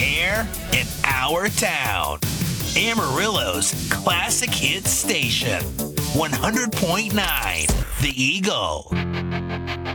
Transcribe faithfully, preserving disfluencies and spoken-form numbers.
air in our town. Amarillo's classic hit station. one hundred point nine The Eagle.